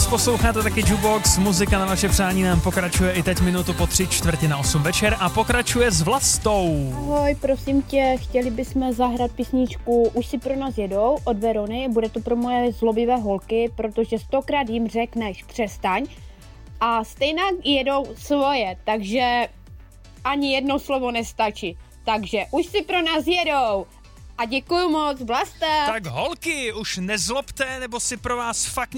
posloucháte taky Jukebox, muzika na vaše přání nám pokračuje i teď minutu po 7:45 večer a pokračuje s Vlastou. Ahoj, prosím tě, chtěli bychom zahrát písničku Už si pro nás jedou od Verony, bude to pro moje zlobivé holky, protože 100krát jim řekneš přestaň a stejně jedou svoje, takže ani jedno slovo nestačí. Takže už si pro nás jedou. A děkuju moc, Vlasta. Tak holky, už nezlobte, nebo si pro vás fakt